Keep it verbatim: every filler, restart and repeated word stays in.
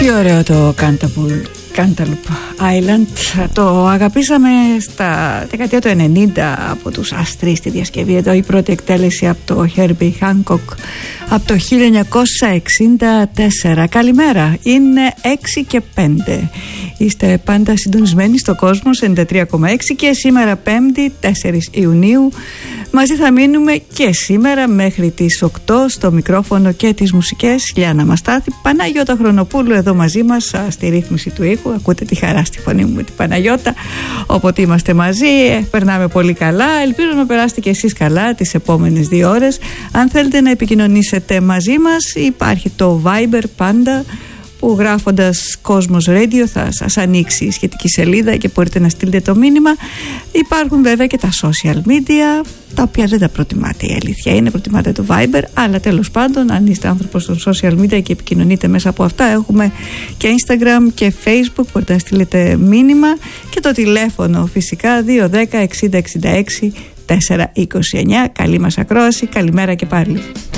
Τι ωραίο το Cantaloupe Island. Το αγαπήσαμε στα δεκαετία του ενενήντα από τους Αστρί στη διασκευή. Εδώ η πρώτη εκτέλεση από το Herbie Hancock από το χίλια εννιακόσια εξήντα τέσσερα. Καλημέρα, είναι έξι και πέντε. Είστε πάντα συντονισμένοι στο Κόσμος ενενήντα τρία κόμμα έξι και σήμερα Πέμπτη τέσσερις Ιουνίου μαζί θα μείνουμε και σήμερα μέχρι τις οκτώ στο μικρόφωνο και τις μουσικές. Λιάννα Μαστάθη, Παναγιώτα Χρονοπούλου εδώ μαζί μας στη ρύθμιση του ήχου. Ακούτε τη χαρά στη φωνή μου με την Παναγιώτα. Όποτε είμαστε μαζί περνάμε πολύ καλά. Ελπίζω να περάσετε και εσείς καλά τις επόμενες δύο ώρες. Αν θέλετε να επικοινωνήσετε μαζί μας υπάρχει το Viber πάντα, που γράφοντας Κόσμος Radio θα σας ανοίξει η σχετική σελίδα και μπορείτε να στείλετε το μήνυμα. Υπάρχουν βέβαια και τα social media, τα οποία δεν τα προτιμάτε, η αλήθεια είναι, προτιμάτε το Viber, αλλά τέλος πάντων αν είστε άνθρωπος των social media και επικοινωνείτε μέσα από αυτά, έχουμε και Instagram και Facebook, μπορείτε να στείλετε μήνυμα, και το τηλέφωνο φυσικά δύο ένα μηδέν εξήντα εξήντα έξι τετρακόσια είκοσι εννιά. Καλή μας ακρόαση, καλημέρα και πάλι.